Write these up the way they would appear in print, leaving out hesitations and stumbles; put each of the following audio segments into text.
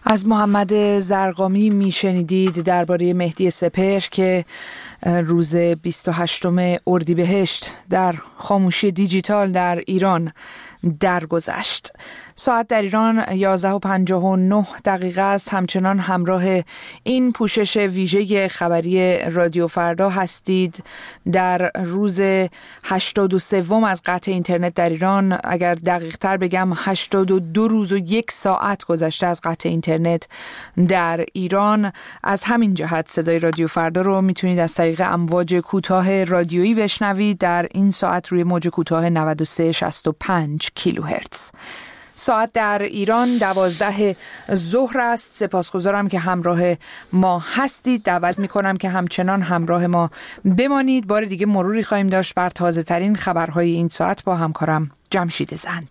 از محمد زرقامی میشنیدید درباره مهدی سپهر که روز 28 اردیبهشت در خاموشی دیجیتال در ایران درگذشت. ساعت در ایران 11:59 است. همچنان همراه این پوشش ویژه خبری رادیو فردا هستید. در روز 83 از قطع اینترنت در ایران، اگر دقیق تر بگم 82 روز و 1 ساعت گذشته از قطع اینترنت در ایران. از همین جهت صدای رادیو فردا رو میتونید از طریق امواج کوتاه رادیویی بشنوید. در این ساعت روی موج کوتاه 9365 کیلوهرتز. ساعت در ایران 12 ظهر است. سپاسگزارم که همراه ما هستید. دعوت میکنم که همچنان همراه ما بمانید. بار دیگه مروری خواهیم داشت بر تازه ترین خبرهای این ساعت با همکارم جمشید زند.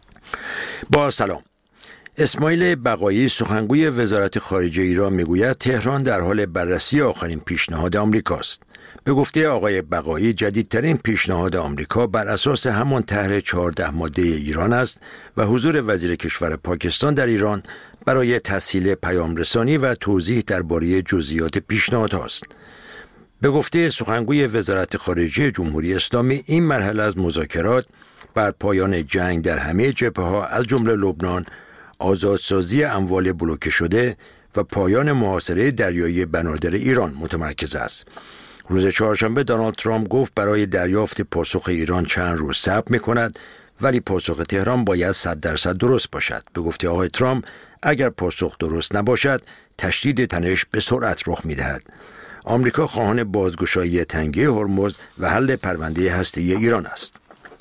با سلام. اسماعیل بقایی سخنگوی وزارت خارجه ایران میگوید تهران در حال بررسی آخرین پیشنهاد آمریکاست. به گفته آقای بقایی جدیدترین پیشنهاد آمریکا بر اساس همان طرح 14 ماده ایران است و حضور وزیر کشور پاکستان در ایران برای تسهیل پیام رسانی و توضیح درباره جزئیات پیشنهاد است. به گفته سخنگوی وزارت خارجه جمهوری اسلامی این مرحله از مذاکرات بر پایان جنگ در همه جبهه‌ها از جمله لبنان، آزادسازی اموال بلوکه شده و پایان محاصره دریایی بنادر ایران متمرکز است. روز چهارشنبه دونالد ترامپ گفت برای دریافت پاسخ ایران چند روز صبر می‌کند، ولی پاسخ تهران باید 100% درست باشد. به گفته آقای ترامپ اگر پاسخ درست نباشد تشدید تنش به سرعت رخ می‌دهد. آمریکا خواهان بازگشایی تنگه هرمز و حل پرونده هسته‌ای ایران است.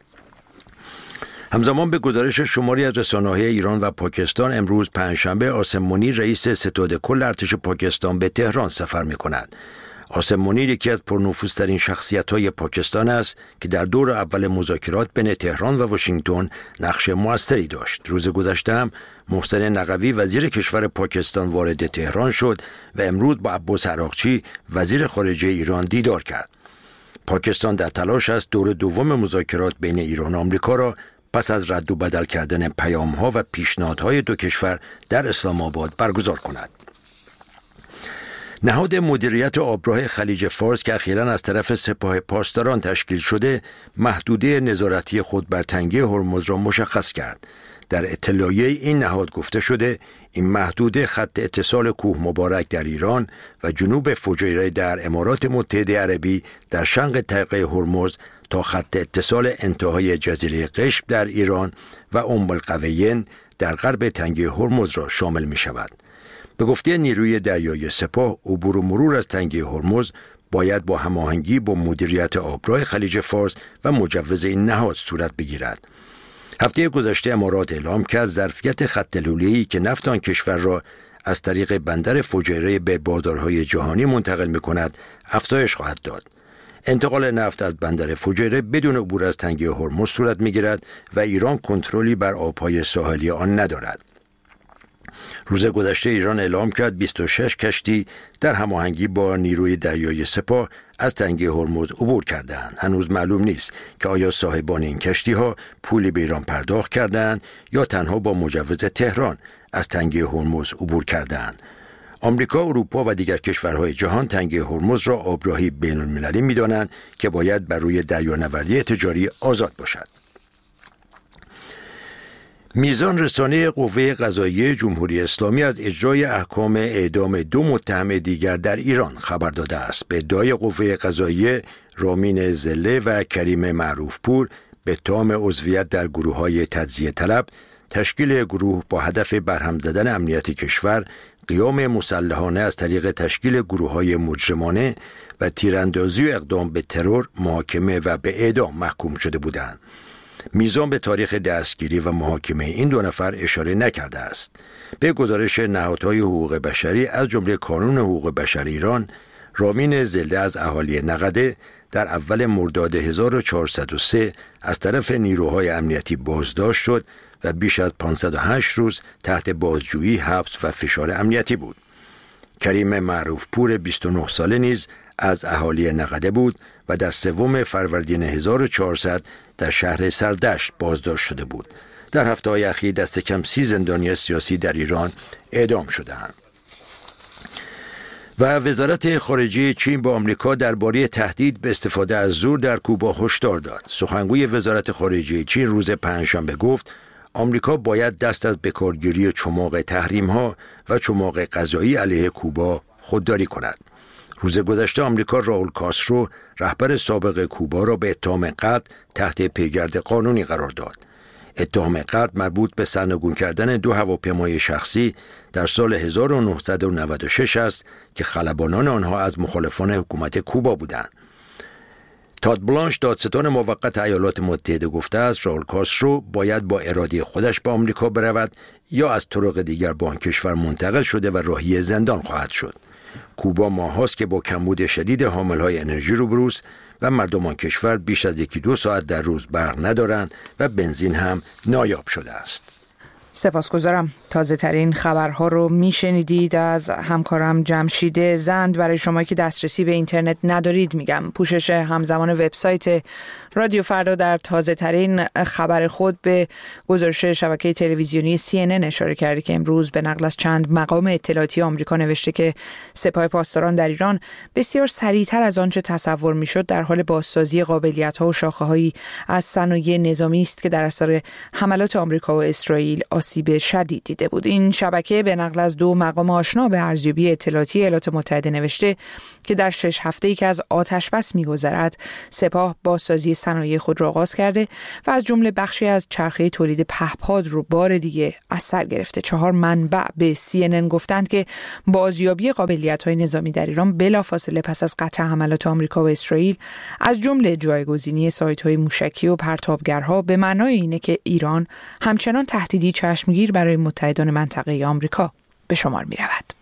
همزمان به گزارش شماری از رسانه‌های ایران و پاکستان امروز پنجشنبه عاصم منیر رئیس ستاد کل ارتش پاکستان به تهران سفر می‌کند. عاصم منیر یکی از پرنفوذترین شخصیت‌های پاکستان است که در دور اول مذاکرات بین تهران و واشنگتن نقش موثری داشت. روز گذشته هم محسن نقوی وزیر کشور پاکستان وارد تهران شد و امروز با عباس عراقچی وزیر خارجه ایران دیدار کرد. پاکستان در تلاش است دور دوم مذاکرات بین ایران و آمریکا را پس از رد و بدل کردن پیام‌ها و پیشنهادهای دو کشور در اسلام آباد برگزار کند. نهاد مدیریت آبراه خلیج فارس که اخیراً از طرف سپاه پاسداران تشکیل شده محدوده نظارتی خود بر تنگه هرمز را مشخص کرد. در اطلاعیه این نهاد گفته شده این محدوده خط اتصال کوه مبارک در ایران و جنوب فجیره در امارات متحده عربی در شرق تنگه هرمز تا خط اتصال انتهای جزیره قشم در ایران و ام القویین در غرب تنگه هرمز را شامل می شود. به گفته نیروی دریایی سپاه عبور و مرور از تنگه هرمز باید با هماهنگی با مدیریت آبراه خلیج فارس و مجوز این نهاد صورت بگیرد. هفته گذشته امارات اعلام کرد ظرفیت خط لوله‌ای که نفت آن کشور را از طریق بندر فجیره به بازارهای جهانی منتقل می‌کند افزایش خواهد داد. انتقال نفت از بندر فجیره بدون عبور از تنگه هرمز صورت می‌گیرد و ایران کنترلی بر آب‌های ساحلی آن ندارد. روز گذشته ایران اعلام کرد 26 کشتی در هماهنگی با نیروی دریایی سپاه از تنگه هرمز عبور کردند. هنوز معلوم نیست که آیا صاحبان این کشتی‌ها پولی به ایران پرداخت کردند یا تنها با مجوز تهران از تنگه هرمز عبور کردند. آمریکا، اروپا و دیگر کشورهای جهان تنگه هرمز را آبراهی بین‌المللی می‌دانند که باید بر روی دریانوردی تجاری آزاد باشد. میزان رسانه قوه قضاییه جمهوری اسلامی از اجرای احکام اعدام 2 متهم دیگر در ایران خبر داده است. به ادعای قوه قضاییه رامین زله و کریم معروفپور به اتهام عضویت در گروه‌های تجزیه طلب، تشکیل گروه با هدف برهم زدن امنیت کشور، قیام مسلحانه از طریق تشکیل گروه‌های مجرمانه و تیراندازی و اقدام به ترور محاکمه و به اعدام محکوم شده بودند. میزان به تاریخ دستگیری و محاکمه این 2 نفر اشاره نکرده است. به گزارش نهادهای حقوق بشری از جمله کانون حقوق بشر ایران، رامین زله از اهالی نقده در اول مرداد 1403 از طرف نیروهای امنیتی بازداشت شد و بیش از 508 روز تحت بازجویی، حبس و فشار امنیتی بود. کریم معروفپور 29 ساله نیز از اهالی نقده بود و در 3 فروردین 1400 در شهر سردشت بازداشت شده بود. در هفته‌های اخیر دست کم 30 زندانی سیاسی در ایران اعدام شدند. و وزارت خارجه چین با آمریکا درباره تهدید به استفاده از زور در کوبا هشدار داد. سخنگوی وزارت خارجه چین روز پنجشنبه گفت آمریکا باید دست از بکارگیری چماق تحریم‌ها و چماق غذایی علیه کوبا خودداری کند. روز گذشته آمریکا راول کاسترو رهبر سابق کوبا را به اتهام قتل تحت پیگرد قانونی قرار داد. اتهام قتل مربوط به سرنگون کردن 2 هواپیمای شخصی در سال 1996 است که خلبانان آنها از مخالفان حکومت کوبا بودند. تاد بلانش دادستان موقت ایالات متحده گفته است راول کاسترو باید با اراده خودش به آمریکا برود یا از طرق دیگر به آن کشور منتقل شده و راهی زندان خواهد شد. کوبا ماهاست که با کمبود شدید حاملهای انرژی روبروست و مردم آن کشور بیش از 1-2 ساعت در روز برق ندارند و بنزین هم نایاب شده است. سپاسگزارم. تازه ترین خبرها رو میشنیدید از همکارم جمشید زند. برای شما که دسترسی به اینترنت ندارید میگم پوشش همزمان وبسایت رادیو فردا در تازه ترین خبر خود به گزارش شبکه تلویزیونی CNN اشاره کرده که امروز به نقل از چند مقام اطلاعاتی آمریکا نوشته که سپاه پاسداران در ایران بسیار سریعتر از آنچه تصور میشد در حال بازسازی قابلیت‌ها و شاخه‌هایی از صنایع نظامی است که در اثر حملات آمریکا و اسرائیل آسیب شدید دیده بود. این شبکه به نقل از 2 مقام آشنا به ارزیابی اطلاعاتی ایالات متحده نوشته که در 6 هفته‌ای که از آتش بس می‌گذرد سپاه بازسازی صنایع خود را آغاز کرده و از جمله بخشی از چرخه تولید پهپاد رو بار دیگه از سر گرفته. 4 منبع به CNN گفتند که بازیابی قابلیت‌های نظامی در ایران بلافاصله پس از قطع حملات آمریکا و اسرائیل از جمله جایگزینی سایت‌های موشکی و پرتابگرها به معنای اینه که ایران همچنان تهدیدی چشمگیر برای متحدان منطقه آمریکا به شمار می‌رود.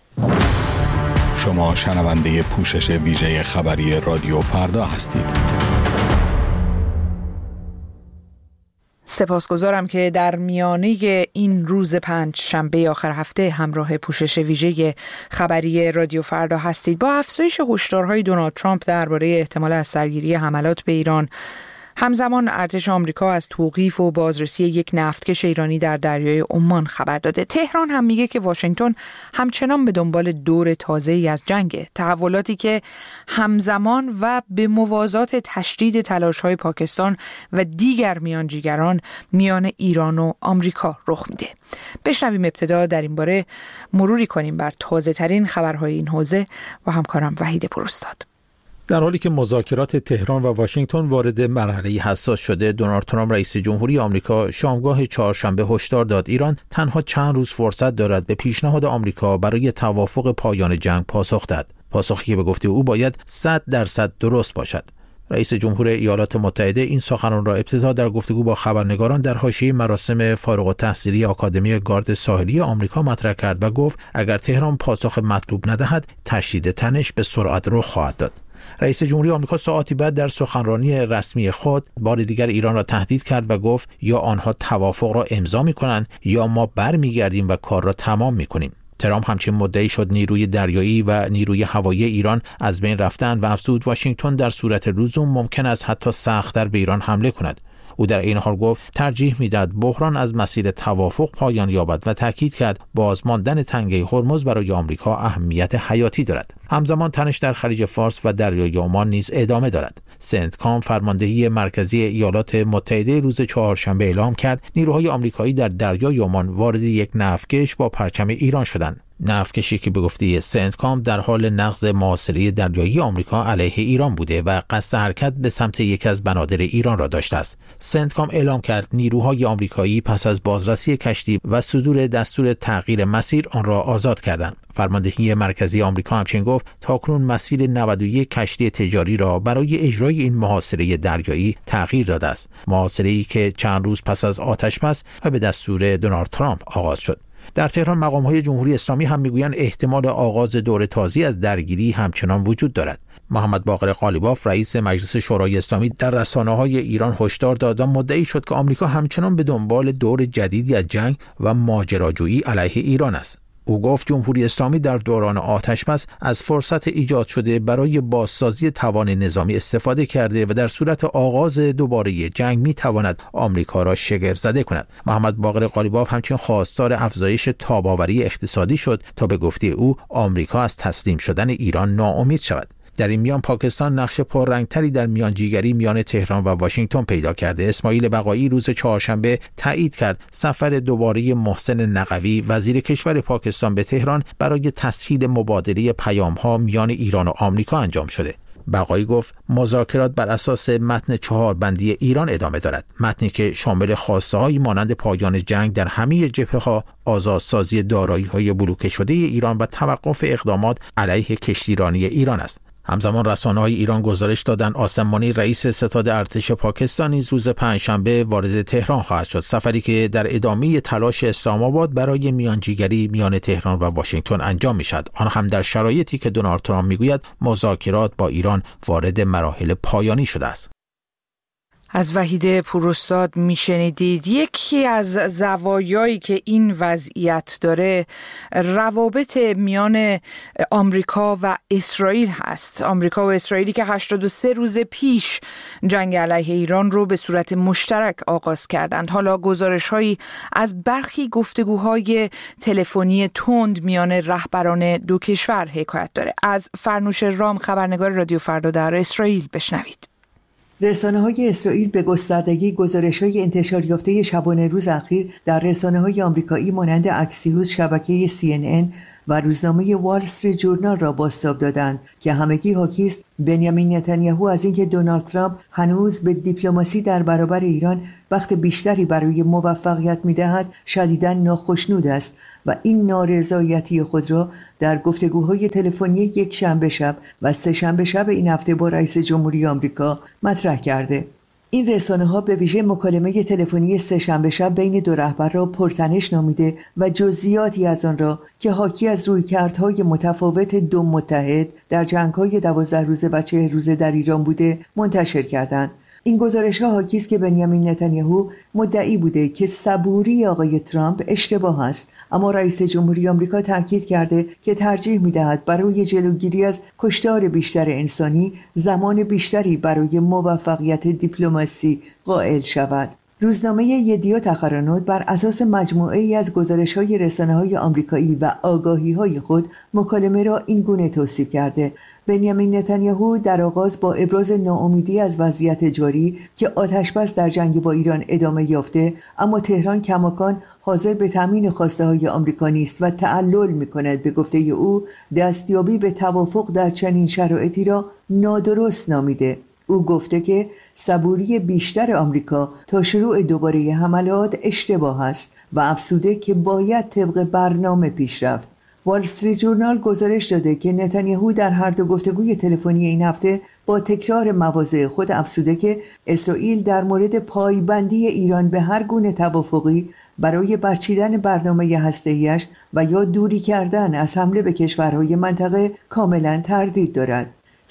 شما شنونده پوشش ویژه خبری رادیو فردا هستید. سپاسگزارم که در میانه این روز پنجشنبه آخر هفته همراه پوشش ویژه خبری رادیو فردا هستید. با افزایش هشدارهای دونالد ترامپ درباره احتمال از سرگیری حملات به ایران، همزمان ارتش آمریکا از توقیف و بازرسی یک نفتکش ایرانی در دریای عمان خبر داده. تهران هم میگه که واشنگتن همچنان به دنبال دور تازه‌ای از جنگ، تحولاتی که همزمان و به موازات تشدید تلاش‌های پاکستان و دیگر میانجیگران میان ایران و آمریکا رخ میده. بشنویم ابتدا در این باره مروری کنیم بر تازه ترین خبرهای این حوزه و همکارم وحید پراستاد. در حالی که مذاکرات تهران و واشنگتن وارد مرحله حساس شده، دونالد ترامپ رئیس جمهوری آمریکا شامگاه چهارشنبه هشدار داد ایران تنها چند روز فرصت دارد به پیشنهاد آمریکا برای توافق پایان جنگ پاسخ دهد. پاسخی که به گفته او باید 100% درست باشد. رئیس جمهور ایالات متحده این سخنان را ابتدا در گفتگو با خبرنگاران در حاشیه مراسم فارغ التحصیلی آکادمی گارد ساحلی آمریکا مطرح کرد و گفت اگر تهران پاسخ مطلوب ندهد تشدید تنش به سرعت رخ خواهد داد. رئیس جمهوری آمریکا ساعتی بعد در سخنرانی رسمی خود بار دیگر ایران را تهدید کرد و گفت یا آنها توافق را امضا می‌کنند یا ما برمیگردیم و کار را تمام می‌کنیم. ترامپ همچنین مدعی شد نیروی دریایی و نیروی هوایی ایران از بین رفتند و افزود واشنگتن در صورت لزوم ممکن است حتی سخت‌تر به ایران حمله کند. او در این حال گفت ترجیح می‌دهد بحران از مسیر توافق پایان یابد و تاکید کرد بازماندن تنگه هرمز برای آمریکا اهمیت حیاتی دارد. همزمان تنش در خلیج فارس و دریای عمان نیز ادامه دارد. سنتکام فرماندهی مرکزی ایالات متحده روز چهارشنبه اعلام کرد نیروهای آمریکایی در دریای عمان وارد یک نفتکش با پرچم ایران شدند. نفتکشی که به گفته سنتکام در حال نقض محاصره دریایی آمریکا علیه ایران بوده و قصد حرکت به سمت یکی از بنادر ایران را داشته است. سنتکام اعلام کرد نیروهای آمریکایی پس از بازرسی کشتی و صدور دستور تغییر مسیر آن را آزاد کردند. فرماندهی مرکزی آمریکا همچنین گفت تاکنون مسیر 91 کشتی تجاری را برای اجرای این محاصره دریایی تغییر داده است. محاصره‌ای که چند روز پس از آتش‌بس و به دستور دونالد ترامپ آغاز شد. در تهران مقام‌های جمهوری اسلامی هم میگویند احتمال آغاز دور تازه‌ای از درگیری همچنان وجود دارد. محمد باقر قالیباف رئیس مجلس شورای اسلامی در رسانه‌های ایران هشدار داد و مدعی شد که آمریکا همچنان به دنبال دور جدیدی از جنگ و ماجراجویی علیه ایران است. او گفت جمهوری اسلامی در دوران آتش‌بس از فرصت ایجاد شده برای بازسازی توان نظامی استفاده کرده و در صورت آغاز دوباره جنگ می‌تواند آمریکا را شگفت‌زده کند. محمد باقر قالیباف همچنین خواستار افزایش تاب‌آوری اقتصادی شد تا به گفته او آمریکا از تسلیم شدن ایران ناامید شود. در این میان پاکستان نقش پررنگتری در میانجیگری میان تهران و واشنگتن پیدا کرده. اسماعیل بقایی روز چهارشنبه تایید کرد سفر دوباره محسن نقوی وزیر کشور پاکستان به تهران برای تسهیل مبادله پیام‌ها میان ایران و آمریکا انجام شده. بقایی گفت مذاکرات بر اساس متن 4 بندی ایران ادامه دارد، متنی که شامل خواسته‌هایی مانند پایان جنگ در همه جبهه‌ها، آزادسازی دارایی‌های بلوکه شده ایران و توقف اقدامات علیه کشتیرانی ایران است. همزمان رسانه‌های ایران گزارش دادند آسمانی رئیس ستاد ارتش پاکستان نیز روز پنجشنبه وارد تهران خواهد شد، سفری که در ادامه تلاش اسلام آباد برای میانجیگری میان تهران و واشنگتن انجام می‌شود، آن هم در شرایطی که دونالد ترامپ میگوید مذاکرات با ایران وارد مراحل پایانی شده است. از وحید پوراستاد میشنیدید. یکی از زوایایی که این وضعیت داره روابط میان آمریکا و اسرائیل هست. آمریکا و اسرائیلی که 83 روز پیش جنگ علیه ایران رو به صورت مشترک آغاز کردند. حالا گزارش‌هایی از برخی گفتگوهای تلفنی تند میان رهبران دو کشور حکایت داره. از فرنوش رام خبرنگار رادیو فردا در اسرائیل بشنوید. رسانه‌های اسرائیل به گستردگی گزارش‌های انتشار یافته شبانه روز اخیر در رسانه‌های آمریکایی مانند اکسیوس، شبکه CNN و روزنامه وال استریت جورنال را بازتاب دادند که همگی حاکی است بنیامین نتانیاهو از اینکه دونالد ترامپ هنوز به دیپلماسی در برابر ایران وقت بیشتری برای موفقیت می‌دهد شدیداً ناخشنود است و این نارضایتی خود را در گفتگوهای تلفنی یک شنبه شب و سه شنبه شب این هفته با رئیس جمهوری آمریکا مطرح کرده. این رسانه‌ها به ویژه مکالمه تلفنی سه‌شنبه شب بین دو رهبر را پرتنش نامیده و جزئیاتی از آن را که حاکی از رویکردهای متفاوت دو متحد در جنگ‌های 12 روزه و 40 روزه در ایران بوده منتشر کردند. این گزارش‌ها حاکی است که بنیامین نتانیاهو مدعی بوده که صبوری آقای ترامپ اشتباه است، اما رئیس جمهوری آمریکا تاکید کرده که ترجیح می‌دهد برای جلوگیری از کشتار بیشتر انسانی زمان بیشتری برای موفقیت دیپلماسی قائل شود. روزنامه یدیوت اخرانوت بر اساس مجموعه‌ای از گزارش‌های رسانه‌های آمریکایی و آگاهی‌های خود مکالمه را این گونه توصیف کرده: بنیامین نتانیاهو در آغاز با ابراز ناامیدی از وضعیت جاری که آتش‌بس در جنگ با ایران ادامه یافته، اما تهران کماکان حاضر به تامین خواسته‌های آمریکا نیست و تعلل می‌کند، به گفته او دستیابی به توافق در چنین شرایطی را نادرست نامیده. او گفته که صبوری بیشتر آمریکا تا شروع دوباره حملات اشتباه است و افزوده که باید طبق برنامه پیش رفت. وال استریت جورنال گزارش داده که نتانیاهو در هر دو گفتگوی تلفنی این هفته با تکرار مواضع خود افزوده که اسرائیل در مورد پایبندی ایران به هر گونه توافقی برای برچیدن برنامه هسته‌ایش و یا دوری کردن از حمله به کشورهای منطقه کاملا تردید دارد.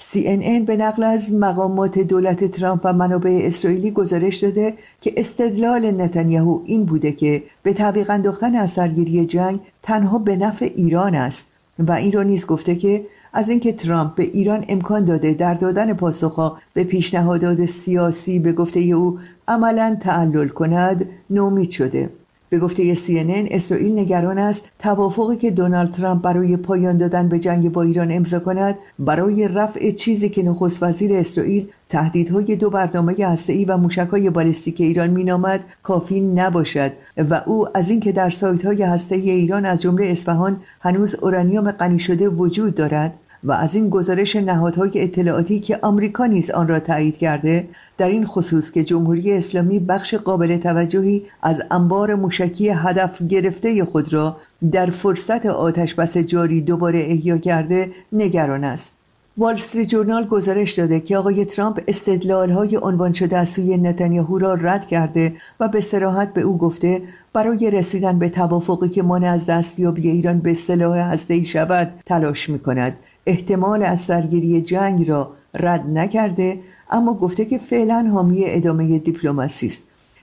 CNN به نقل از مقامات دولت ترامپ و منابع اسرائیلی گزارش داده که استدلال نتانیاهو این بوده که به تعویق انداختن از سرگیری جنگ تنها به نفع ایران است و این را نیز گفته که از اینکه ترامپ به ایران امکان داده در دادن پاسخها به پیشنهادات سیاسی به گفته او عملاً تعلل کند نومید شده. به گفته CNN اسرائیل نگران است توافقی که دونالد ترامپ برای پایان دادن به جنگ با ایران امضا کند برای رفع چیزی که نخست وزیر اسرائیل تهدیدهای دو برنامه هسته‌ای و موشک‌های بالستیک ایران مینامد کافی نباشد و او از اینکه در سایت‌های هسته‌ای ایران از جمله اصفهان هنوز اورانیوم غنی شده وجود دارد و از این گزارش نهادهای اطلاعاتی که آمریکا نیز آن را تایید کرده در این خصوص که جمهوری اسلامی بخش قابل توجهی از انبار موشکی هدف گرفته خود را در فرصت آتش‌بس جاری دوباره احیا کرده نگران است. وال استریت جورنال گزارش داده که آقای ترامپ استدلال‌های عنوان شده از سوی نتانیاهو را رد کرده و به صراحت به او گفته برای رسیدن به توافقی که مانع از دستیابی ایران به سلاح هسته‌ای شود تلاش می‌کند. احتمال از سرگیری جنگ را رد نکرده، اما گفته که فعلا حامی ادامه دیپلماسی است.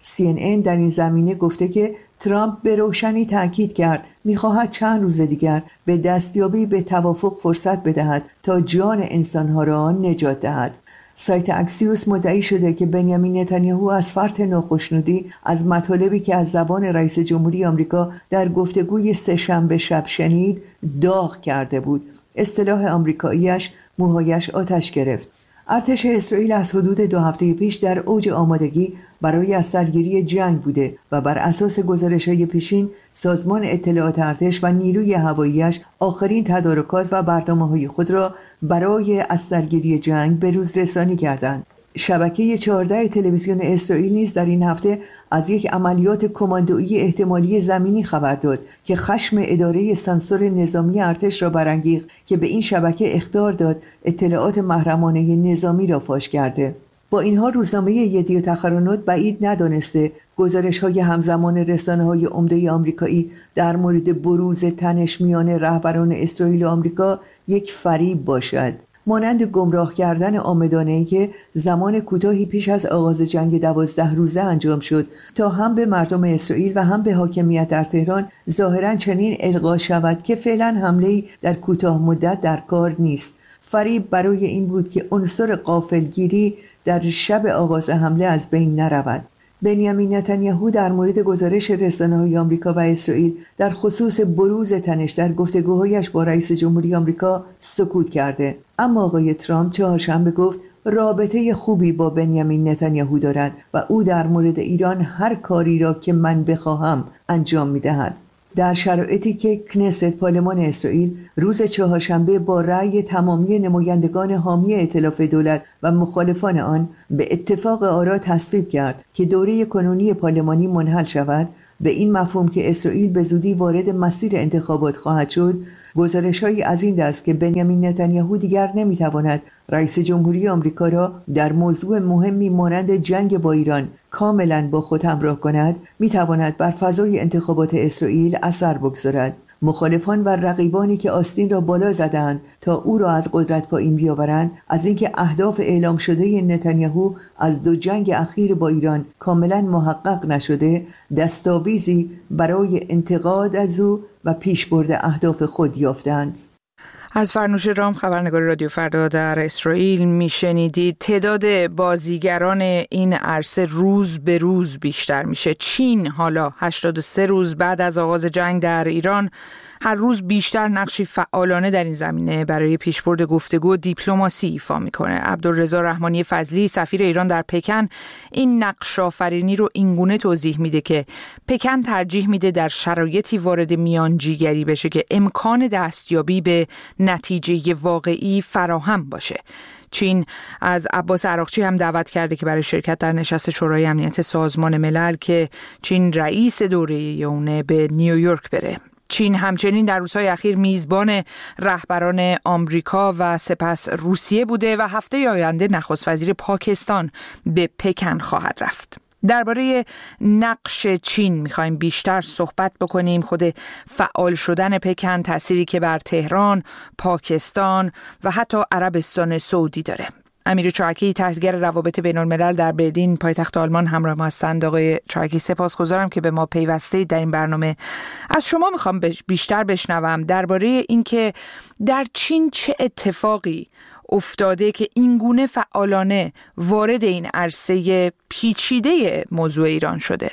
CNN در این زمینه گفته که ترامپ به روشنی تاکید کرد می‌خواهد چند روز دیگر به دستیابی به توافق فرصت بدهد تا جان انسان‌ها را نجات دهد. سایت اکسیوس مدعی شده که بنیامین نتانیاهو از فرط ناخشنودی از مطالبی که از زبان رئیس جمهوری آمریکا در گفتگوی سه‌شنبه شب شنید داغ کرده بود. اصطلاح آمریکاییش موهایش آتش گرفت. ارتش اسرائیل از حدود 2 هفته پیش در اوج آمادگی برای از سرگیری جنگ بوده و بر اساس گزارش‌های پیشین سازمان اطلاعات ارتش و نیروی هوایی‌اش آخرین تدارکات و برنامه‌های خود را برای از سرگیری جنگ به روز رسانی کردند. شبکه 14 تلویزیون اسرائیل نیز در این هفته از یک عملیات کماندویی احتمالی زمینی خبر داد که خشم اداره سانسور نظامی ارتش را برانگیخت که به این شبکه اخطار داد اطلاعات محرمانه نظامی را فاش کرده. با اینها روزنامه یدیعوت اخرونوت بعید ندانسته گزارش‌های همزمان رسانه‌های عمده آمریکایی در مورد بروز تنش میان رهبران اسرائیل و آمریکا یک فریب باشد. مانند گمراه کردن عامدانه‌ای که زمان کوتاهی پیش از آغاز جنگ 12 روزه انجام شد تا هم به مردم اسرائیل و هم به حاکمیت در تهران ظاهراً چنین القا شود که فعلاً حمله‌ای در کوتاه مدت در کار نیست. فریب برای این بود که عنصر غافلگیری در شب آغاز حمله از بین نرود. بنیامین نتانیاهو در مورد گزارش رسانه‌های آمریکا و اسرائیل در خصوص بروز تنش در گفتگوهایش با رئیس جمهوری آمریکا سکوت کرده، اما آقای ترامپ چهارشنبه گفت رابطه خوبی با بنیامین نتانیاهو دارد و او در مورد ایران هر کاری را که من بخواهم انجام می‌دهد. در شرایطی که کنست پارلمان اسرائیل روز چهارشنبه با رأی تمامی نمایندگان حامی ائتلاف دولت و مخالفان آن به اتفاق آرا تصویب کرد که دوره کنونی پارلمانی منحل شود، به این مفهوم که اسرائیل به زودی وارد مسیر انتخابات خواهد شد، گزارش‌هایی از این دست که بنیامین نتانیاهو دیگر نمی‌تواند رئیس جمهوری آمریکا را در موضوع مهمی مانند جنگ با ایران کاملاً با خود همراه کند، می‌تواند بر فضای انتخابات اسرائیل اثر بگذارد. مخالفان و رقیبانی که آستین را بالا زدند تا او را از قدرت پایین بیاورند، از اینکه اهداف اعلام شده نتانیاهو از 2 جنگ اخیر با ایران کاملا محقق نشده، دستاویزی برای انتقاد از او و پیشبرد اهداف خود یافتند. از فرنوش رام، خبرنگار رادیو فردا در اسرائیل، میشنیدید. تعداد بازیگران این عرصه روز به روز بیشتر میشه. چین حالا 83 روز بعد از آغاز جنگ در ایران هر روز بیشتر نقشی فعالانه در این زمینه برای پیشبرد گفتگو و دیپلماسی ایفا میکنه. عبدالرضا رحمانی فضلی، سفیر ایران در پکن، این نقش آفرینی رو اینگونه توضیح میده که پکن ترجیح میده در شرایطی وارد میانجیگری بشه که امکان دستیابی به نتیجه واقعی فراهم باشه. چین از عباس عراقچی هم دعوت کرده که برای شرکت در نشست شورای امنیت سازمان ملل که چین رئیس دوره اونه به نیویورک بره. چین همچنین در روزهای اخیر میزبان رهبران آمریکا و سپس روسیه بوده و هفته آینده نخست وزیر پاکستان به پکن خواهد رفت. درباره نقش چین میخوایم بیشتر صحبت بکنیم. خود فعال شدن پکن تأثیری که بر تهران، پاکستان و حتی عربستان سعودی داره. امیر چاکی، تحلیلگر روابط بین الملل در برلین پایتخت آلمان همراه ما هستند. آقای چاکی، سپاسگزارم که به ما پیوسته در این برنامه. از شما میخوام بیشتر بشنوم درباره اینکه در چین چه اتفاقی افتاده که اینگونه فعالانه وارد این عرصه پیچیده موضوع ایران شده.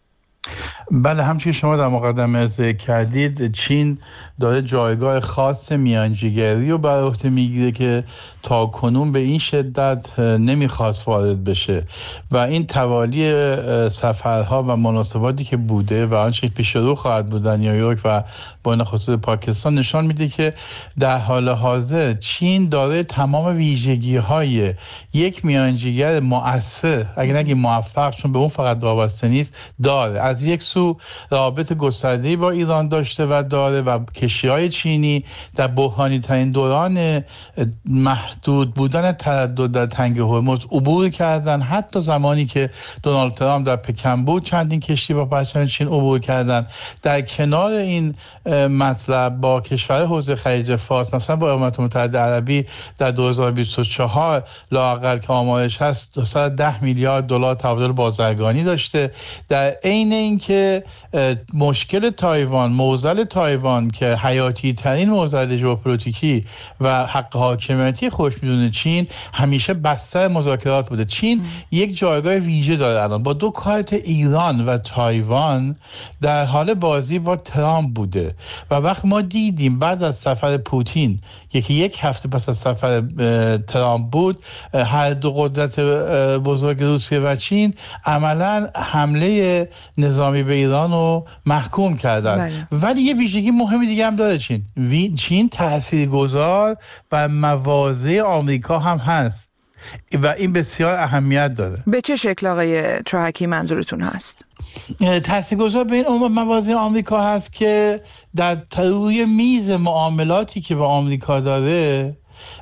بله، همچنین شما در مقدمه ذکر کردید، چین داره جایگاه خاص میانجیگری رو بر عهده میگیره که تا کنون به این شدت نمیخواست وارد بشه و این توالی سفرها و مناسباتی که بوده و آنچه پیش رو خواهد بود در نیویورک و با خصوص پاکستان نشان میده که در حال حاضر چین داره تمام ویژگی‌های یک میانجیگر مؤثر، اگر نگیم موفق، چون به اون فقط وابسته نیست، داره. از یک سو سو رابط گسترده‌ای با ایران داشته و داره و کشتی‌های چینی در بحرانی ترین دوران محدود بودن تردد در تنگه هرمز عبور کردن. حتی زمانی که دونالد ترامپ در پکن بود چندین کشتی با پرچم چین عبور کردن. در کنار این مطلب با کشور حوزه خلیج فارس مثلا با ایالات متحده عربی در 2024 لااقل که آمارش هست 210 میلیارد دلار تبادل بازرگانی داشته. در عین اینکه مشکل تایوان، معضل تایوان که حیاتی ترین معضل ژئوپلیتیکی و حق حاکمیتی خودش میدونه چین همیشه بستر مذاکرات بوده. چین یک جایگاه ویژه داره الان با دو کارت ایران و تایوان در حال بازی با ترامپ بوده و وقت ما دیدیم بعد از سفر پوتین یکی یک هفته پس از سفر ترامپ بود هر دو قدرت بزرگ روسیه و چین عملا حمله نظامی به ایران رو محکوم کردن. ولی یه ویژگی مهمی دیگه هم داره چین تاثیرگذار و مواضع آمریکا هم هست و این بسیار اهمیت داره. به چه شکل آقای چاهکی منظورتون هست؟ تاثیرگذار به این مواضع آمریکا هست که در روی میز معاملاتی که با آمریکا داره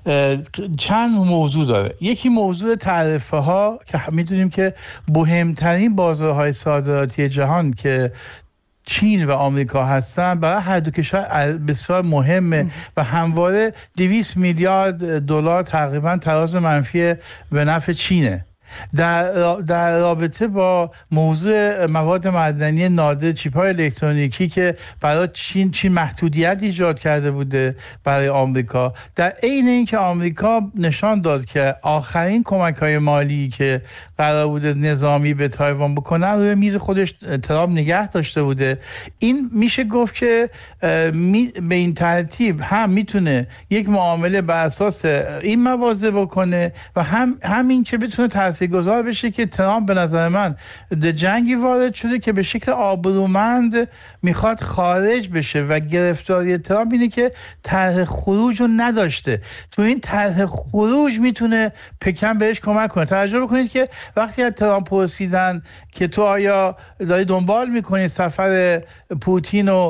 چند موضوع داره. یکی موضوع تعرفه ها که میدونیم که مهمترین بازارهای صادراتی جهان که چین و آمریکا هستن برای هر دو کشور بسیار مهمه و همواره 200 میلیارد دلار تقریبا تراز منفی به نفع چینه. در رابطه با موضوع مواد معدنی نادر، چیپ‌های الکترونیکی که برای چین محدودیت ایجاد کرده بوده برای آمریکا، در عین اینکه آمریکا نشان داد که آخرین کمک‌های مالی که قرار بوده نظامی به تایوان بکنه روی میز خودش ترامپ نگه داشته بوده. این میشه گفت که به این ترتیب هم میتونه یک معامله بر اساس این مواضع بکنه و همین که بتونه تاثیرگذار بشه که ترامپ به نظر من در جنگی وارد شده که به شکل آبرومند میخواد خارج بشه و گرفتاری ترامپ اینه که طرح خروج رو نداشته. تو این طرح خروج میتونه پکن بهش کمک کنه. توجه بکنید که وقتی از ترامپ پرسیدن که تو آیا داری دنبال میکنی سفر پوتین و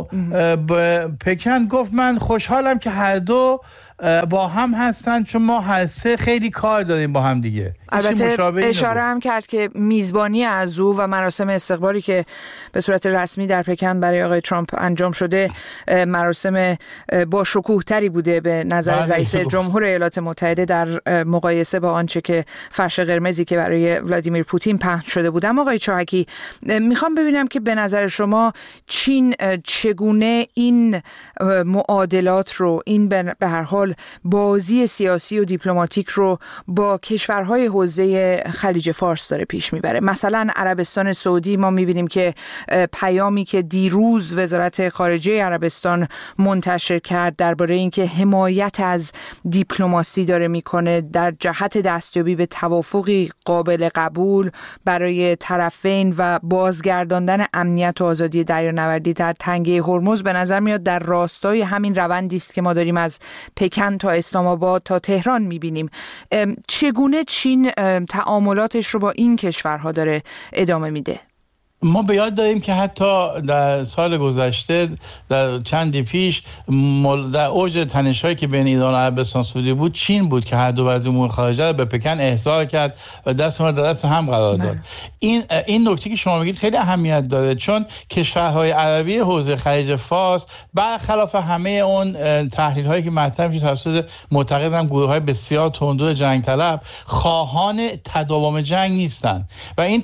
پکن، گفت من خوشحالم که هر دو با هم هستن چون ما هر سه خیلی کار داریم با هم دیگه. البته اشاره هم کرد که میزبانی از او و مراسم استقبالی که به صورت رسمی در پکن برای آقای ترامپ انجام شده مراسم با شکوه تری بوده به نظر رئیس جمهور ایالات متحده در مقایسه با آنچه که فرش قرمزی که برای ولادیمیر پوتین پهن شده بود. اما آقای چاهکی میخوام ببینم که به نظر شما چین چگونه این معادلات رو، این به هر حال بازی سیاسی و دیپلماتیک رو با کشورهای حوزه خلیج فارس داره پیش میبره. مثلا عربستان سعودی ما میبینیم که پیامی که دیروز وزارت خارجه عربستان منتشر کرد درباره اینکه حمایت از دیپلماسی داره میکنه در جهت دستیابی به توافقی قابل قبول برای طرفین و بازگرداندن امنیت و آزادی دریانوردی در تنگه هرمز، به نظر میاد در راستای همین روندی است که ما داریم از پکن تا اسلام آباد تا تهران میبینیم. چگونه چین تعاملاتش رو با این کشورها داره ادامه میده؟ ما به یاد داریم که حتی در سال گذشته در چندی پیش در اوج تنش‌هایی که بین ایران و عربستان سعودی بود، چین بود که هر دو وزیر امور خارجه به پکن احضار کرد و دست اونها در دست هم قرار داد. این نکته که شما میگید خیلی اهمیت داره چون کشورهای عربی حوزه خلیج فارس برخلاف همه اون تحلیل‌هایی که مطرح میشه توسط معتقدم گروه‌های بسیار تندرو جنگ طلب خواهان تداوم جنگ نیستن و این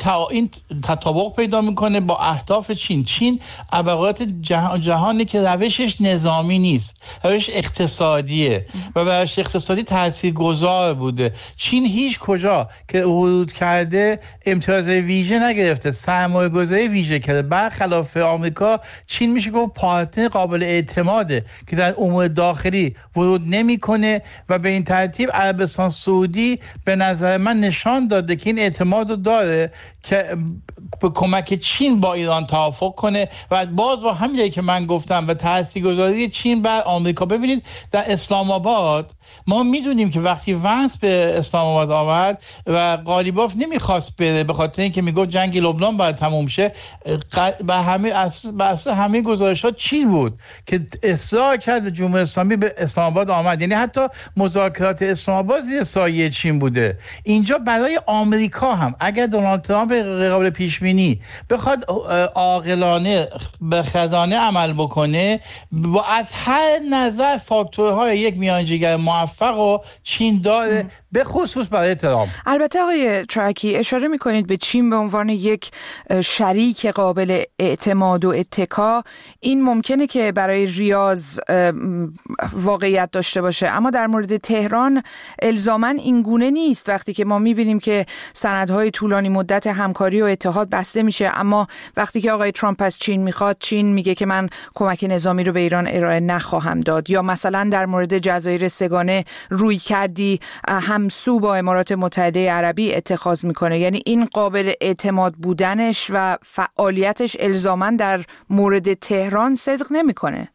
تطابق پیدا میکنه با اهداف چین ابعاد جهانی که روشش نظامی نیست، روش اقتصادیه و روش اقتصادی تاثیرگذار بوده. چین هیچ کجا که ورود کرده امتیاز ویژه نگرفته، سرمایه‌گذاری ویژه کرده. برخلاف آمریکا چین میشه گفت پارتنر قابل اعتماده که در امور داخلی ورود نمیکنه و به این ترتیب عربستان سعودی به نظر من نشان داده که این اعتماد رو داره که به کمک چین با ایران توافق کنه و باز با همینی که من گفتم و تاثیرگذاری چین بر آمریکا. ببینید در اسلام آباد ما میدونیم که وقتی ونس به اسلام آباد آمد و قالیباف نمیخواست بره به خاطر اینکه میگفت جنگ لبنان باید تموم شه، همه گزارشات چین بود که اصرار کرد جمهوری اسلامی به اسلام آباد آمد. یعنی حتی مذاکرات اسلام آباد زیر سایه چین بوده. اینجا برای آمریکا هم اگر دونالد ترامپ قابل پیش بینی بخواد عاقلانه بخردانه عمل بکنه و از هر نظر فاکتورهای یک میانجیگر موفق و چین داره، به خصوص برای ترامپ. البته آقای ترکی اشاره میکنید به چین به عنوان یک شریک قابل اعتماد و اتکا. این ممکنه که برای ریاض واقعیت داشته باشه، اما در مورد تهران الزاماً این گونه نیست. وقتی که ما میبینیم که سندهای طولانی مدت همکاری و اتحاد بسته میشه، اما وقتی که آقای ترامپ از چین میخواد، چین میگه که من کمک نظامی رو به ایران ارائه نخواهم داد. یا مثلا در مورد جزایر سگانه روی کردی همسو با امارات متحده عربی اتخاذ میکنه. یعنی این قابل اعتماد بودنش و فعالیتش الزاماً در مورد تهران صدق نمیکنه.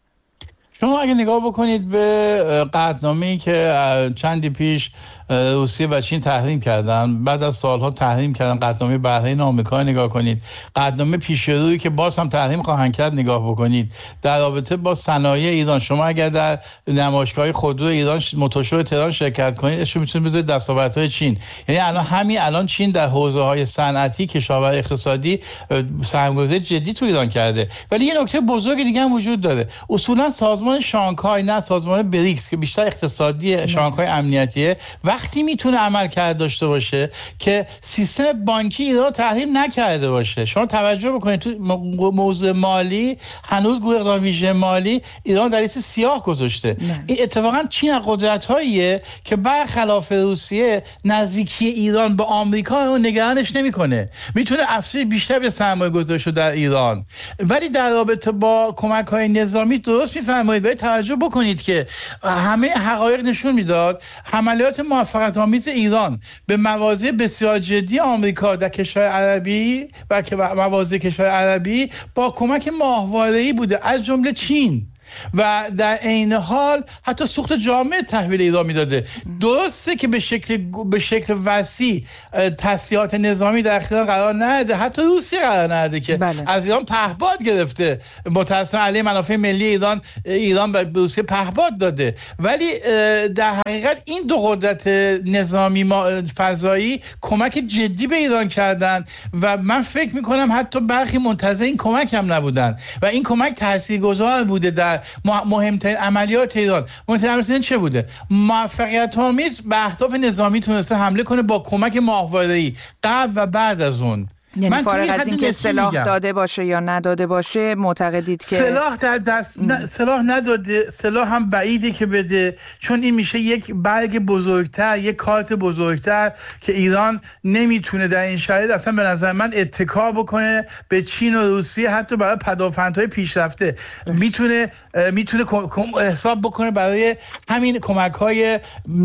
شما اگه نگاه بکنید به قطعنامه‌ای که چندی پیش روسیه و چین تحریم کردن، بعد از سالها تحریم کردن، قطعنامه بحرین آمریکا نگاه کنید، قطعنامه پیشرویی که باز هم تحریم خواهند کرد نگاه بکنید در رابطه با صنایع ایران. شما اگر در نمایشگاه خودرو ایران موتورشو تهران شرکت کنید، اشو میتونید بذارید دستاوردهای چین. یعنی الان چین در حوزه‌های صنعتی، کشاورزی، اقتصادی سرمایه‌گذاری جدی تو ایران کرده. ولی یه نکته بزرگ دیگه هم وجود داره. اصولا سازمان شانگهای، نه سازمان بریکس که بیشتر اقتصادی، شانگهای امنیتیه، وقتی میتونه عملکرد داشته باشه که سیستم بانکی ایران تحریم نکرده باشه. شما توجه بکنید تو موضوع مالی هنوز گروه اقدام ویژه مالی ایران در لیست سیاه گذاشته. این اتفاقا چین از قدرت‌هاییه که برخلاف روسیه نزدیکی ایران به آمریکا رو نگرانش نمیکنه، میتونه افزایش بیشتر به سرمایه گذاری شده در ایران. ولی در رابطه با کمک‌های نظامی درست می‌فرمایید، باید توجه بکنید که همه حقایق نشون میداد حملات موفقیت آمیز ایران به مواضع بسیار جدی آمریکا در کشور عربی و مواضع کشور عربی با کمک ماهواره‌ای بوده، از جمله چین، و در عین حال حتی سوخت جامعه تحویل ایران میداده. درسته که به شکل وسیع تسلیحات نظامی در اختیار قرار نده، حتی روسیه قرار نده که از ایران پهپاد گرفته، متأسفانه علیه منافع ملی ایران به روسیه پهپاد داده. ولی در حقیقت این دو قدرت نظامی فضایی کمک جدی به ایران کردن و من فکر میکنم حتی برخی منتظر این کمک هم نبودن و این کمک تاثیرگذار بوده در مهمترین عملیات ایران. مهمترین عملیات چه بوده؟ موفقیت آمیز به اهداف نظامی تونسته حمله کنه با کمک ماهواره‌ای قبل و بعد از اون. یعنی فارغ از اینکه سلاح داده باشه یا نداده باشه معتقدید که سلاح در دست سلاح نداده، سلاح هم بعیده که بده، چون این میشه یک برگ بزرگتر، یک کارت بزرگتر که ایران نمیتونه در این شرایط اصلا به نظر من اتکا بکنه به چین و روسیه، حتی برای پدافندهای پیشرفته میتونه حساب بکنه برای همین کمک‌های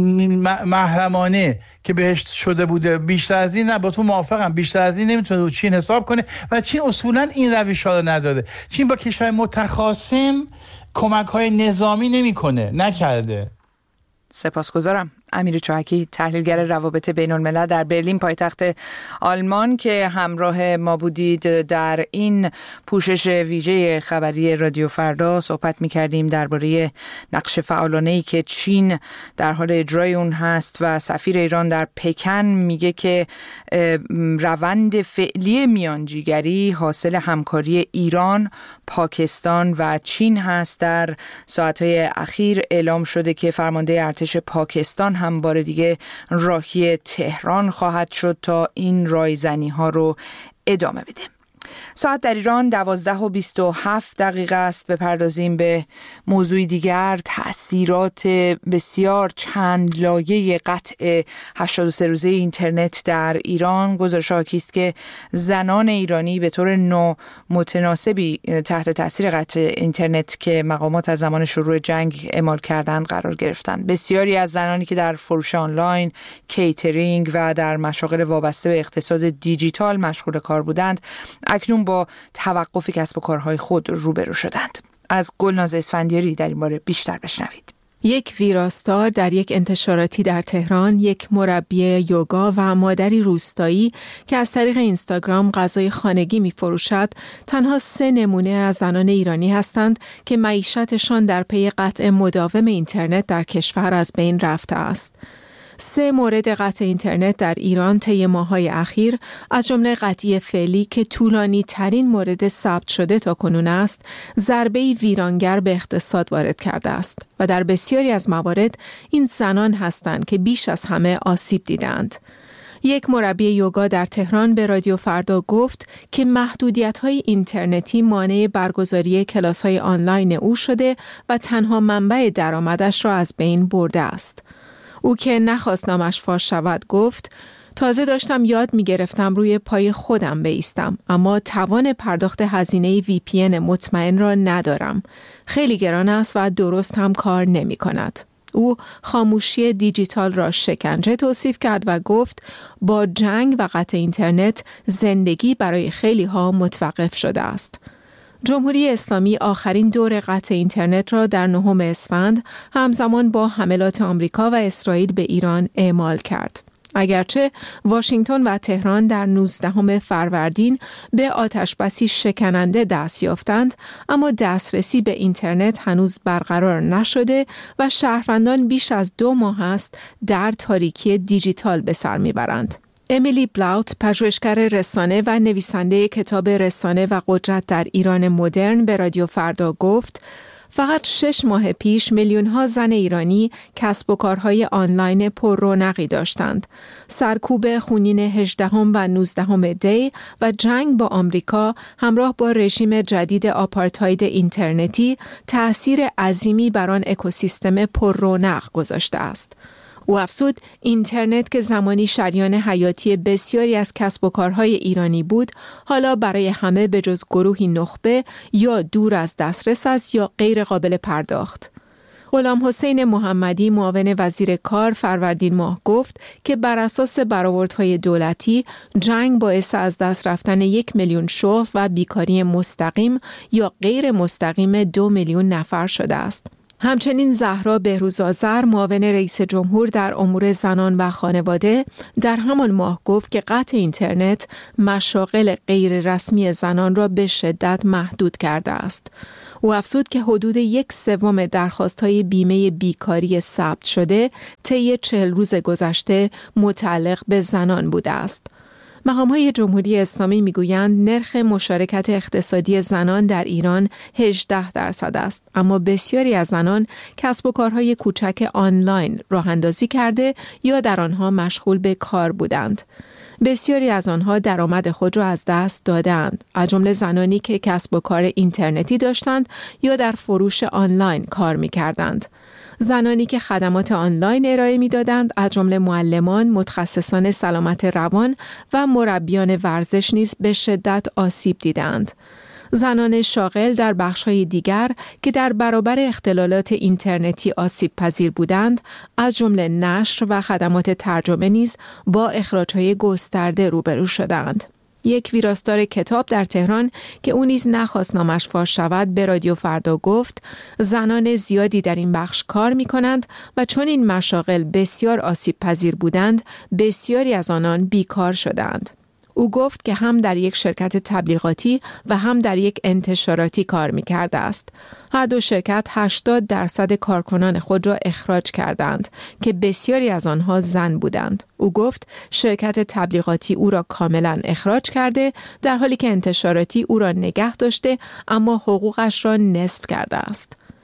محرمانه که بهش شده بوده. بیشتر از این نه، با تو موافقم، بیشتر از این نمیتونه رو چین حساب کنه و چین اصولا این روش‌ها رو نداره. چین با کشور متخاصم کمک‌های نظامی نمیکنه، نکرده. سپاسگزارم. امیر چاهکی، تحلیلگر روابط بین الملل در برلین پایتخت آلمان که همراه ما بودید. در این پوشش ویژه خبری رادیو فردا صحبت می‌کردیم درباره نقش فعالانه‌ای که چین در حال اجرای اون هست و سفیر ایران در پکن میگه که روند فعلی میانجیگری حاصل همکاری ایران، پاکستان و چین هست. در ساعت‌های اخیر اعلام شده که فرمانده ارتش پاکستان هم بار دیگه راهی تهران خواهد شد تا این رایزنی ها رو ادامه بده. ساعت در ایران 12:27 است. بپردازیم به موضوع دیگر. تأثیرات بسیار چند لایه قطع 83 روزه اینترنت در ایران. گزارش حاکی است که زنان ایرانی به طور نامتناسبی تحت تأثیر قطع اینترنت که مقامات از زمان شروع جنگ اعمال کردند قرار گرفتند. بسیاری از زنانی که در فروش آنلاین، کیترینگ و در مشاغل وابسته به اقتصاد دیجیتال مشغول کار بودند، اکنون با توقف کسب و کارهای خود روبرو شدند. از گلناز اسفندیاری در این باره بیشتر بشنوید. یک ویراستار در یک انتشاراتی در تهران، یک مربی یوگا و مادری روستایی که از طریق اینستاگرام غذای خانگی می فروشد، تنها 3 نمونه از زنان ایرانی هستند که معیشتشان در پی قطع مداوم اینترنت در کشور از بین رفته است. 3 مورد قطع اینترنت در ایران طی ماه‌های اخیر، از جمله قطعی فعلی که طولانی ترین مورد ثبت شده تا کنون است، ضربه‌ای ویرانگر به اقتصاد وارد کرده است و در بسیاری از موارد این زنان هستند که بیش از همه آسیب دیدند. یک مربی یوگا در تهران به رادیو فردا گفت که محدودیت‌های اینترنتی مانع برگزاری کلاس‌های آنلاین او شده و تنها منبع درآمدش را از بین برده است. او که نخواست نامش فاش شود گفت: تازه داشتم یاد می‌گرفتم روی پای خودم بایستم، اما توان پرداخت هزینه VPN مطمئن را ندارم. خیلی گران است و درست هم کار نمی‌کند. او خاموشی دیجیتال را شکنجه توصیف کرد و گفت با جنگ و قطع اینترنت زندگی برای خیلی ها متوقف شده است. جمهوری اسلامی آخرین دور قطع اینترنت را در 9 اسفند همزمان با حملات آمریکا و اسرائیل به ایران اعمال کرد. اگرچه واشنگتن و تهران در 19 فروردین به آتشبسی شکننده دست یافتند، اما دسترسی به اینترنت هنوز برقرار نشده و شهروندان بیش از 2 ماه است در تاریکی دیجیتال به سر میبرند. امیلی بلاوت، پژوهشگر رسانه و نویسنده کتاب رسانه و قدرت در ایران مدرن، به رادیو فردا گفت: فقط 6 ماه پیش میلیون‌ها زن ایرانی کسب و کارهای آنلاین پر رونقی داشتند. سرکوب خونین 18 و 19 دی و جنگ با آمریکا همراه با رژیم جدید آپارتاید اینترنتی تأثیر عظیمی بر آن اکوسیستم پر رونق گذاشته است. او افزود اینترنت که زمانی شریان حیاتی بسیاری از کسب و کارهای ایرانی بود، حالا برای همه به جز گروهی نخبه یا دور از دسترس است یا غیر قابل پرداخت. غلام حسین محمدی، معاون وزیر کار، فروردین ماه گفت که بر اساس برآوردهای دولتی جنگ باعث از دست رفتن 1 میلیون شغل و بیکاری مستقیم یا غیر مستقیم 2 میلیون نفر شده است. همچنین زهرا بهروزآذر، معاون رئیس جمهور در امور زنان و خانواده، در همان ماه گفت که قطع اینترنت مشاغل غیر رسمی زنان را به شدت محدود کرده است. او افزود که حدود 1/3 درخواست‌های بیمه بیکاری ثبت شده طی 40 روز گذشته متعلق به زنان بوده است. مقام‌های جمهوری اسلامی می‌گویند نرخ مشارکت اقتصادی زنان در ایران 18% است، اما بسیاری از زنان کسب و کارهای کوچک آنلاین راه‌اندازی کرده یا در آنها مشغول به کار بودند. بسیاری از آنها درآمد خود را از دست دادند، از جمله زنانی که کسب و کار اینترنتی داشتند یا در فروش آنلاین کار می‌کردند. زنانی که خدمات آنلاین ارائه می‌دادند، از جمله معلمان، متخصصان سلامت روان و مربیان ورزش نیز به شدت آسیب دیدند. زنان شاغل در بخش‌های دیگر که در برابر اختلالات اینترنتی آسیب پذیر بودند، از جمله نشر و خدمات ترجمه نیز با اخراج‌های گسترده روبرو شدند. یک ویراستار کتاب در تهران که او نیز نخواست نامش فاش شود به رادیو فردا گفت زنان زیادی در این بخش کار می کنند و چون این مشاغل بسیار آسیب پذیر بودند، بسیاری از آنان بیکار شدند. او گفت که هم در یک شرکت تبلیغاتی و هم در یک انتشاراتی کار می‌کرده است. هر دو شرکت 80% کارکنان خود را اخراج کردند که بسیاری از آنها زن بودند. او گفت شرکت تبلیغاتی او را کاملا اخراج کرده، در حالی که انتشاراتی او را نگه داشته اما حقوقش را نصف کرده است.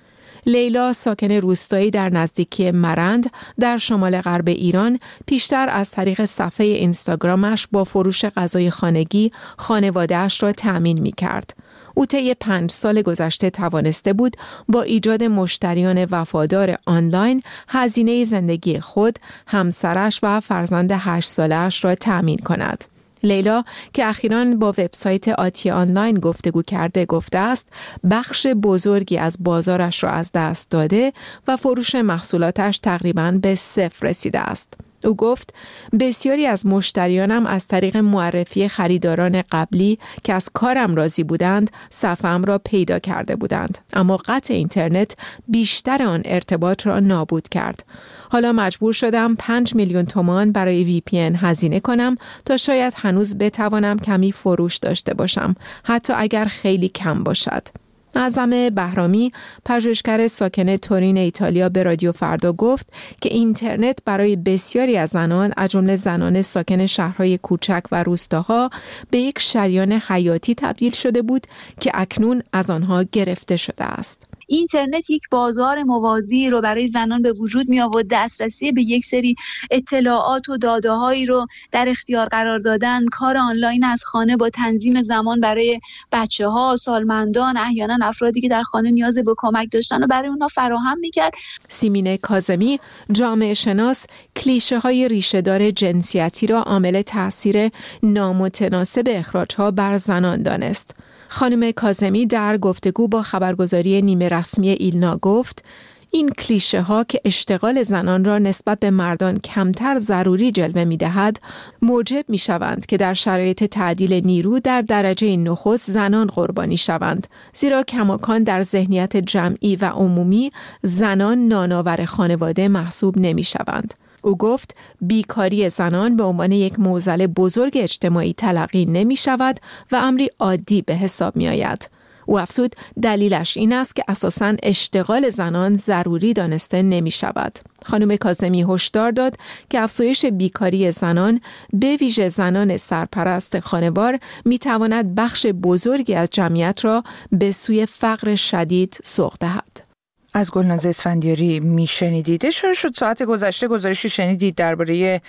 لیلا ساکن روستایی در نزدیکی مرند در شمال غرب ایران پیشتر از طریق صفحه اینستاگرامش با فروش غذای خانگی خانواده‌اش را تأمین می‌کرد. او طی 5 سال گذشته توانسته بود با ایجاد مشتریان وفادار آنلاین هزینه زندگی خود، همسرش و فرزند 8 ساله‌اش را تأمین کند. لیلا که اخیراً با وبسایت آتی آنلاین گفتگو کرده گفته است بخش بزرگی از بازارش را از دست داده و فروش محصولاتش تقریباً به 0 رسیده است. او گفت بسیاری از مشتریانم از طریق معرفی خریداران قبلی که از کارم راضی بودند صفحه‌ام را پیدا کرده بودند، اما قطع اینترنت بیشتر آن ارتباط را نابود کرد. حالا مجبور شدم 5 میلیون تومان برای VPN هزینه کنم تا شاید هنوز بتوانم کمی فروش داشته باشم، حتی اگر خیلی کم باشد. اعظم بهرامی، پژوهشگر ساکن تورین ایتالیا، به رادیو فردا گفت که اینترنت برای بسیاری از زنان، از جمله زنان ساکن شهرهای کوچک و روستاها، به یک شریان حیاتی تبدیل شده بود که اکنون از آنها گرفته شده است. اینترنت یک بازار موازی رو برای زنان به وجود می آورد، دسترسی به یک سری اطلاعات و داده‌هایی رو در اختیار قرار دادن، کار آنلاین از خانه با تنظیم زمان برای بچه‌ها، سالمندان، احیانا افرادی که در خانه نیاز به کمک داشتن و برای اونها فراهم می‌کرد. سیمین کاظمی، جامعه شناس، کلیشه‌های ریشه‌دار جنسیتی را عامل تأثیر نامتناسب اخراج‌ها بر زنان دانست. خانم کاظمی در گفتگو با خبرگزاری نیمه رسمی ایلنا گفت این کلیشه ها که اشتغال زنان را نسبت به مردان کمتر ضروری جلوه می دهد موجب می شوند که در شرایط تعدیل نیرو در درجه نخست زنان قربانی شوند، زیرا کماکان در ذهنیت جمعی و عمومی زنان نانآور خانواده محسوب نمی شوند. او گفت بیکاری زنان به عنوان یک معضل بزرگ اجتماعی تلقی نمی شود و امری عادی به حساب می آید. او افزود دلیلش این است که اساساً اشتغال زنان ضروری دانسته نمی شود. خانم کاظمی هشدار داد که افزایش بیکاری زنان به ویژه زنان سرپرست خانوار می تواند بخش بزرگی از جمعیت را به سوی فقر شدید سوق دهد. از گلناز اسفندیاری میشنیدید. اشاره شد ساعت گذشته گزارشی شنیدید درباره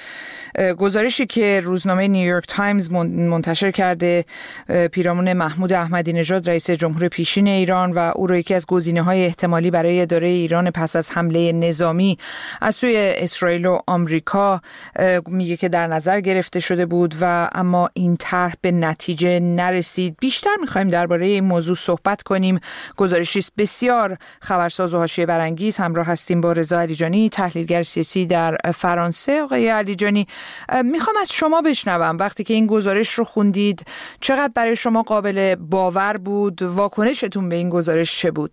گزارشی که روزنامه نیویورک تایمز منتشر کرده پیرامون محمود احمدی نژاد رئیس جمهور پیشین ایران و او را یکی از گزینه‌های احتمالی برای اداره ایران پس از حمله نظامی از سوی اسرائیل و آمریکا میگه که در نظر گرفته شده بود و اما این طرح به نتیجه نرسید. بیشتر می‌خوایم درباره این موضوع صحبت کنیم. گزارشی بسیار خبرساز و حاشیه برانگیز. همراه هستیم با رضا علیجانی، تحلیلگر سیاسی در فرانسه. آقای علیجانی، میخوام از شما بشنوم وقتی که این گزارش رو خوندید چقدر برای شما قابل باور بود؟ واکنشتون به این گزارش چه بود؟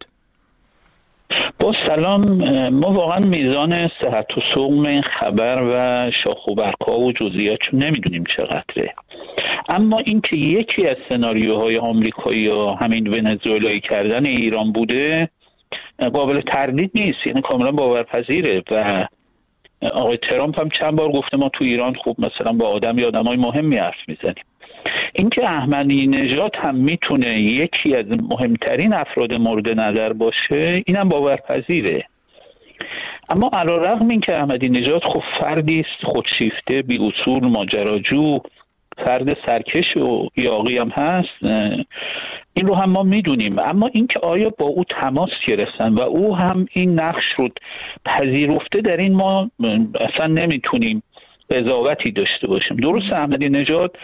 با سلام، ما واقعا میزان صحت و سقم این خبر و شاخ و برگ‌ها و جزئیاتش نمیدونیم چقدره، اما اینکه یکی از سناریوهای آمریکایی یا همین ونزوئلایی کردن ایران بوده قابل تردید نیست، یعنی کاملا باورپذیره. و آقای ترامپ هم چند بار گفته ما تو ایران خوب مثلا با آدمای مهمی حرف میزنیم. اینکه احمدی نژاد هم میتونه یکی از مهمترین افراد مورد نظر باشه اینم باورپذیره. اما علیرغم اینکه احمدی نژاد خب فردی است خودشیفته، بی اصول، ماجراجو، فرد سرکش و یاغی هم هست، این رو هم ما میدونیم. اما اینکه آیا با او تماس گرفتن و او هم این نقش رو پذیرفته، در این ما اصلا نمیتونیم قضاوتی داشته باشیم. درست احمدی نژاد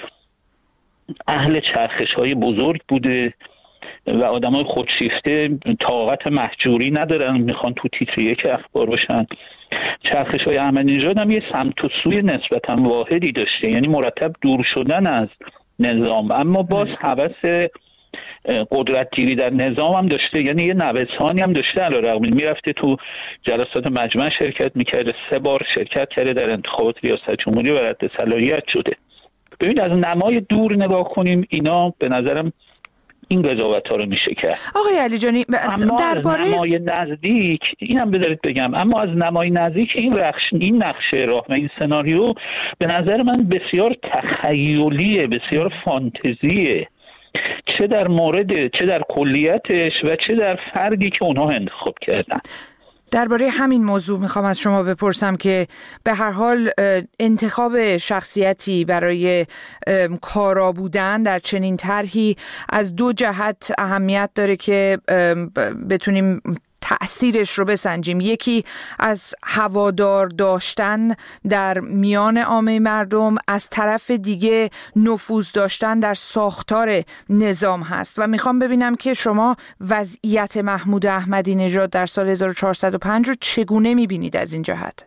اهل چرخش‌های بزرگ بوده و آدمای خودشیفته طاقت محجوری ندارن، میخوان تو تیتر یک اخبار باشن. چرخش‌های احمدی نژاد هم یه سمت و سوی نسبتاً واحدی داشته، یعنی مرتب دور شدن از نظام، اما باز هوس قدرتگیری در نظام هم داشته، یعنی یه نوسانی هم داشته. علیرغم میرفته تو جلسات مجمع شرکت میکرده، 3 بار شرکت کرده در انتخابات ریاست جمهوری و رد صلاحیت شده. ببینید از نمای دور نگاه کنیم، اینا به نظرم این قضاوت‌ها رو میشه کرد. آقای علیجانی درباره نمای نزدیک اینم بذارید بگم، اما از نمای نزدیک این نقشه راه و این سناریو به نظر من بسیار تخیلیه، بسیار فانتزیه. چه در مورد، چه در کلیتش و چه در فردی که اونها انتخاب کردن. درباره همین موضوع میخوام از شما بپرسم که به هر حال انتخاب شخصیتی برای کارا بودن در چنین طرحی از دو جهت اهمیت داره که بتونیم تأثیرش رو بسنجیم. یکی از هوادار داشتن در میان عامه مردم، از طرف دیگه نفوذ داشتن در ساختار نظام هست و میخوام ببینم که شما وضعیت محمود احمدی نژاد در سال 1405 رو چگونه میبینید از این جهت؟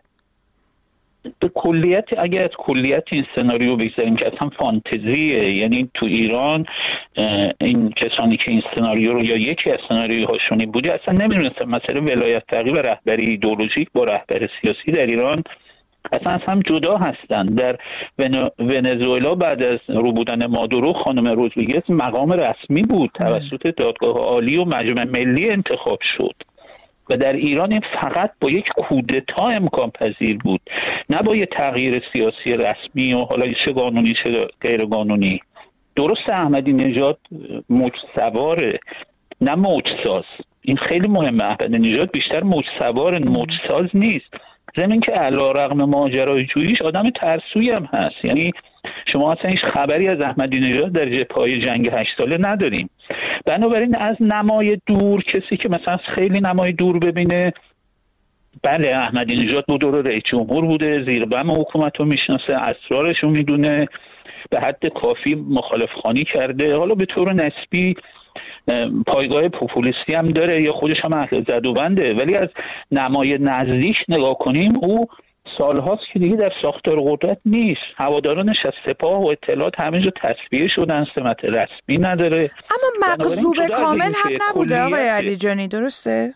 به کلیت، اگر از کلیت این سناریو بگذاریم که اصلا فانتزیه، یعنی تو ایران این کسانی که این سناریو رو یا یکی از سناریوهاشونی بوده اصلا نمیدونستن مسئله ولایت فقیه و رهبری ایدئولوژیک با رهبر سیاسی در ایران اصلا از هم جدا هستن. در ونزوئلا بعد از روبودن مادورو خانم رودریگز مقام رسمی بود، توسط دادگاه عالی و مجمع ملی انتخاب شد و در ایران این فقط با یک کودتا امکان پذیر بود، نه با یه تغییر سیاسی رسمی و حالا چه قانونی چه غیر قانونی. درست احمدی نژاد موج سواره نه موج ساز، این خیلی مهمه. احمدی نژاد بیشتر موج سوار، موج ساز نیست. ضمن که علیرغم ماجرای جوییش آدم ترسویی هم هست، یعنی شما اصلا هیچ خبری از احمدی نژاد در جبهه‌های جنگ 8 ساله نداریم. بنابراین از نمای دور، کسی که مثلا خیلی نمای دور ببینه، بله احمدی نژاد بود و رئیس جمهور بوده، زیر بم حکومت رو میشناسه، اسرارش رو میدونه، به حد کافی مخالف خوانی کرده، حالا به طور نسبی پایگاه پوپولیستی هم داره یا خودش هم اهل زدوبنده، ولی از نمای نزدیک نگاه کنیم او سالهاست که دیگه در ساختار قدرت نیست. هوادارانش از سپاه و اطلاعات همه جا تصفیه شدن، سمت رسمی نداره. اما مغزوب کامل هم نبوده آقای علیجانی، درسته؟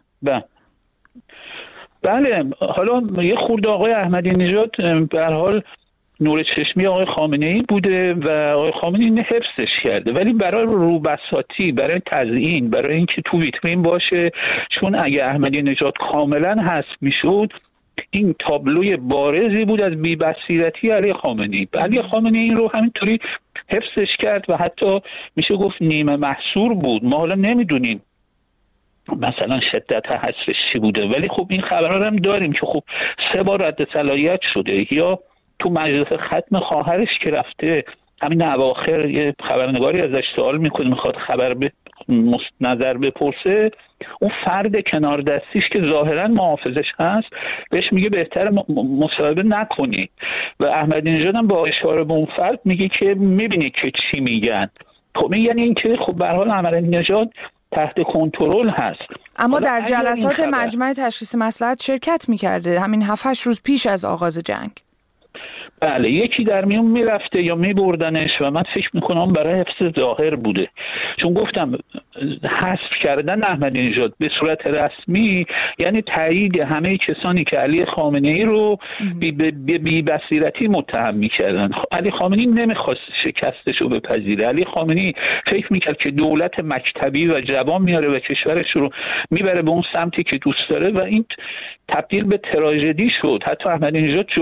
بله حالا یه خورده آقای احمدی نژاد به هر حال نور چشمی آقای خامنه‌ای بوده و آقای خامنه‌ای اینو حفظش کرده، ولی برای روبساطی، برای تزیین، برای اینکه تو ویترین باشه، چون اگه احمدی نژاد کاملا حذف میشد این تابلوی بارزی بود از بی‌بصیرتی علی خامنه‌ای. علی خامنه‌ای این رو همینطوری حفظش کرد و حتی میشه گفت نیمه محصور بود. ما حالا نمیدونیم مثلا شدت حذفش چی بوده، ولی خب این خبرها هم داریم که خب 3 بار رد صلاحیت شده، یا تو مجلس ختم خواهرش که رفته همین اواخر یه خبرنگاری ازش سوال میکنه، میخواد خبر نظر بپرسه، اون فرد کنار دستیش که ظاهرا محافظش هست بهش میگه بهتر مصاحبه نکنی و احمدی نژاد هم با اشاره به اون فرد میگه که میبینی که چی میگن. خب یعنی این که خب به هر حال احمدی نژاد تحت کنترل هست. اما در جلسات مجمع تشخیص مصلحت شرکت میکرده همین 7-8 روز پیش از آغاز جنگ. بله یکی در میون میرفته یا میبردنش و من فکر میکنم برای حفظ ظاهر بوده، چون گفتم حذف کردن احمدی نژاد به صورت رسمی یعنی تایید همه کسانی که علی خامنه‌ای رو بی بصیرتی متهم میکردن. علی خامنه‌ای نمیخواست شکستش رو بپذیره. علی خامنه‌ای فکر میکرد که دولت مکتبی و جوان میاره و کشورش رو میبره به اون سمتی که دوست داره و این تبدیل به تراژدی شد. حتی احمدی نژاد